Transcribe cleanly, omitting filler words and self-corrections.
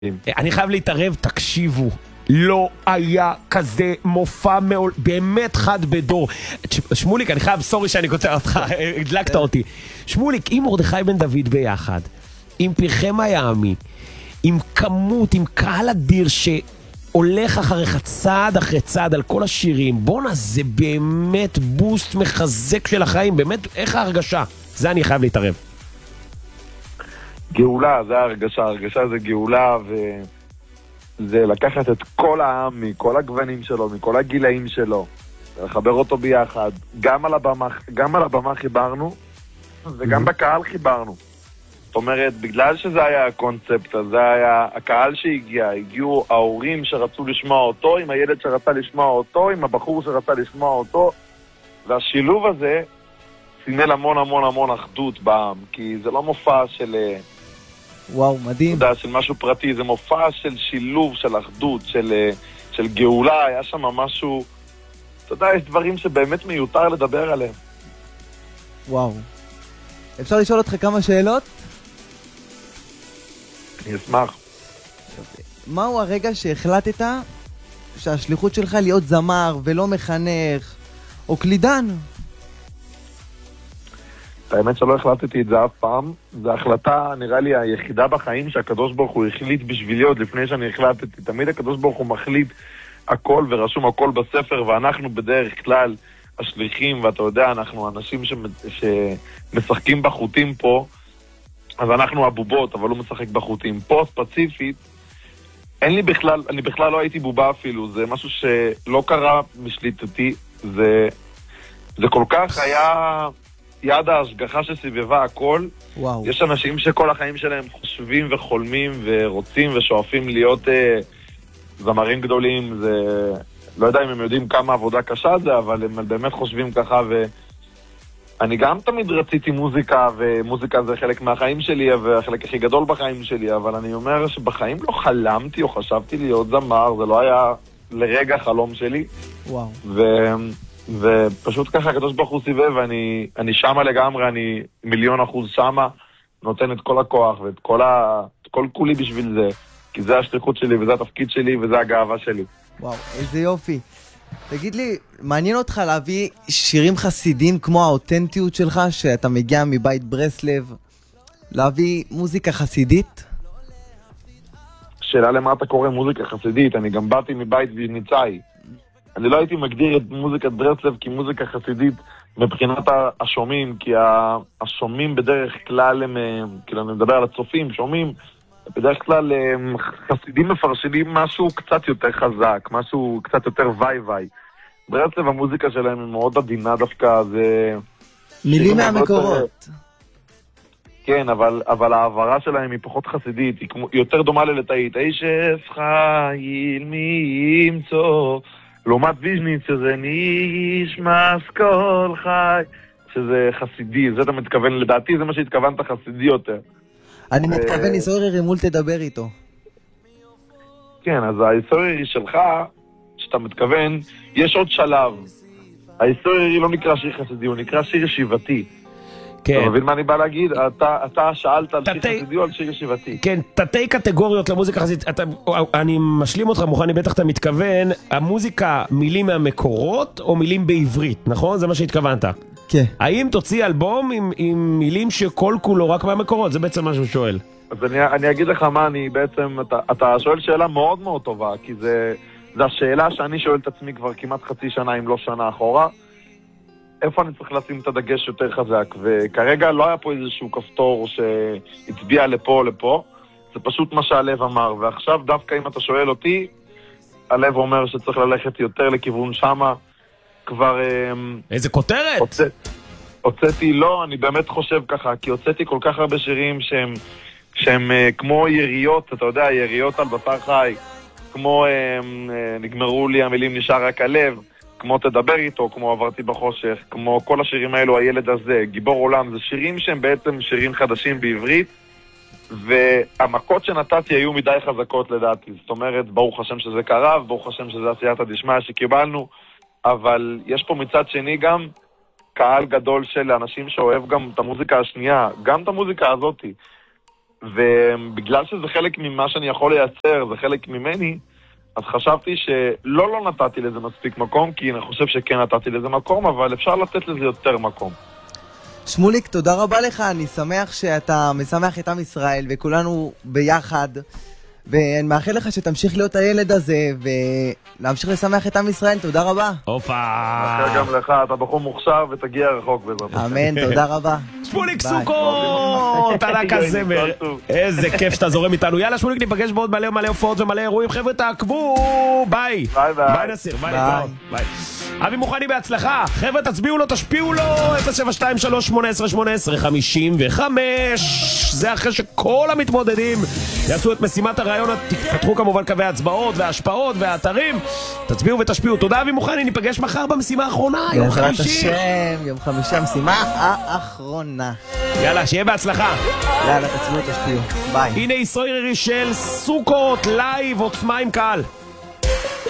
אני חייב להתערב, תקשיבו, לא היה כזה מופע באמת חד בדור. שמוליק, אני חייב, סורי שאני קוטע אותך, הדלקת אותי. שמוליק, עם מרדכי בן דוד ביחד, עם פרחי מיאמי, עם כמות, עם קהל אדיר שהולך אחריך צעד אחרי צעד על כל השירים, בונה, זה באמת בוסט מחזק של החיים, באמת, איך ההרגשה? זה אני חייב להתערב. גאולה, זה ההרגשה, ההרגשה זה גאולה, וזה לקחת את כל העם, מכל הגוונים שלו, מכל הגילאים שלו, לחבר אותו ביחד, גם על הבמה חיברנו, וגם בקהל חיברנו. זאת אומרת, בגלל שזה היה הקונספט, זה היה הקהל שהגיע, הגיעו ההורים שרצו לשמוע אותו, עם הילד שרצה לשמוע אותו, עם הבחור שרצה לשמוע אותו, והשילוב הזה סימל המון המון המון אחדות בעם, כי זה לא מופע של... וואו, מדהים. אתה יודע, של משהו פרטי, זה מופע של שילוב, של אחדות, של גאולה, היה שם משהו... אתה יודע, יש דברים שבאמת מיותר לדבר עליהם. וואו. אפשר לשאול אותך כמה שאלות? אני אשמח. מהו הרגע שהחלטת שהשליחות שלך להיות זמר ולא מחנך או קלידן? האמת שלא החלטתי את זה אף פעם. זו החלטה, נראה לי, היחידה בחיים שהקדוש ברוך הוא החליט בשבילי עוד לפני שאני החלטתי. תמיד הקדוש ברוך הוא מחליט הכל ורשום הכל בספר, ואנחנו בדרך כלל השליחים, ואתה יודע, אנחנו אנשים שמשחקים בחוטים פה, אז אנחנו הבובות, אבל לא משחק בחוטים. פה ספציפית, אני בכלל לא הייתי בובה אפילו, זה משהו שלא קרה משליטתי, זה כל כך היה יד ההשגחה שסביבה הכל. וואו. יש אנשים שכל החיים שלהם חושבים וחולמים ורוצים ושואפים להיות זמרים גדולים, זה... לא יודע אם הם יודעים כמה עבודה קשה זה, אבל הם באמת חושבים ככה, ואני גם תמיד רציתי מוזיקה, ומוזיקה זה חלק מהחיים שלי, והחלק הכי גדול בחיים שלי, אבל אני אומר שבחיים לא חלמתי או חשבתי להיות זמר, זה לא היה לרגע חלום שלי. וואו. ופשוט ככה הקדוש ברוך הוא סיבב, ואני שמה לגמרי, אני 1,000,000% שמה, נותן את כל הכוח ואת כל כולי בשביל זה, כי זה השליחות שלי וזה התפקיד שלי וזה הגאווה שלי. וואו, איזה יופי. תגיד לי, מעניין אותך להביא שירים חסידים כמו האותנטיות שלך, שאתה מגיע מבית ברסלב, להביא מוזיקה חסידית? שאלה למה אתה קורא מוזיקה חסידית? אני גם באתי מבית ויזניצאי. אני לא הייתי מגדיר את מוזיקת ברסלב כמוזיקה חסידית מבחינת השומעים, כי השומעים בדרך כלל הם, כאילו אני מדבר על הצופים, שומעים, בדרך כלל חסידים מפרשנים משהו קצת יותר חזק, משהו קצת יותר וואי. ברסלב המוזיקה שלהם היא מאוד עדינה דווקא, זה... מילים מהמקורות. כן, אבל העברה שלהם היא פחות חסידית, היא יותר דומה ללטאית. אישף חייל מי ימצוא, לעומת ויז'ניץ שזה נשמס כל חי, שזה חסידי, זה אתה מתכוון, לדעתי זה מה שהתכוונת חסידי יותר. אני מתכוון איסוררי מול תדבר איתו. כן, אז האיסוררי שלך, שאתה מתכוון, יש עוד שלב. האיסוררי לא נקרא שיר חסידי, הוא נקרא שיר ישיבתי. כן. אתה מבין מה אני בא להגיד? אתה שאלת על שיר חסידי או על שיר ישיבתי. כן, תתי קטגוריות למוזיקה חסידית. אני משלים אותך, מוכני, בטח אתה מתכוון, המוזיקה מילים מהמקורות או מילים בעברית, נכון? זה מה שהתכוונת. כן. האם תוציא אלבום עם מילים שכל כולו רק מהמקורות? זה בעצם מה שהוא שואל. אז אני אגיד לך מה אני בעצם, אתה שואל שאלה מאוד מאוד טובה, כי זה השאלה שאני שואל את עצמי כבר כמעט חצי שנה, אם לא שנה אחורה. איפה אני צריך לשים את הדגש יותר חזק? וכרגע לא היה פה איזשהו כפתור שהצביע לפה או לפה, זה פשוט מה שהלב אמר. ועכשיו דווקא אם אתה שואל אותי, הלב אומר שצריך ללכת יותר לכיוון שמה. כבר... איזה כותרת! הוצאתי, לא, אני באמת חושב ככה, כי הוצאתי כל כך הרבה שירים שהם כמו יריות, אתה יודע, יריות על בשר חי, כמו נגמרו לי המילים נשאר רק הלב, כמו תדבר איתו, כמו עברתי בחושך, כמו כל השירים האלו, הילד הזה, גיבור עולם, זה שירים שהם בעצם שירים חדשים בעברית, והמכות שנתתי היו מדי חזקות לדעתי, זאת אומרת, ברוך השם שזה קרה, ברוך השם שזה עשיית הדשמיא שקיבלנו, אבל יש פה מצד שני גם קהל גדול של אנשים שאוהב גם את המוזיקה השנייה, גם את המוזיקה הזאת. ובגלל שזה חלק ממה שאני יכול לייצר, זה חלק ממני, אז חשבתי לא נתתי לזה מספיק מקום, כי אני חושב שכן נתתי לזה מקום, אבל אפשר לתת לזה יותר מקום. שמוליק, תודה רבה לך, אני שמח שאתה משמח את עם ישראל וכולנו ביחד, ואני מאחל לך שתמשיך להיות הילד הזה ולהמשיך לשמח את עם ישראל. תודה רבה. הופה. מאחל גם לך, אתה בחור מוכשר ותגיע רחוק בעזרת השם. אמן, תודה רבה. שמוליק סוכות, ענק הזמר. איזה כיף שאתה זורם איתנו. יאללה שמוליק, ניפגש בעוד מלא הופעות ומלא אירועים. חבר'ה, תעקבו. ביי. ביי נסיר, ביי. אבי מוכני, בהצלחה. חבר'ה, תצביעו לו, תשפיעו לו. 072-3-18-18-55. זה אחרי שכל המתמודדים יעשו את משימת הרעיון. תפתחו כמובן קווי ההצבעות וההשפעות והאתרים. תצביעו ותשפיעו. תודה אבי מוכני, ניפגש מחר במשימה האחרונה. יום חמישי. יום חמישי, המשימה האחרונה. יאללה, שיהיה בהצלחה. יאללה, תצביעו, תשפיעו. ביי. הנה ישראל של סוכות, לייב, עוצמה עם קהל.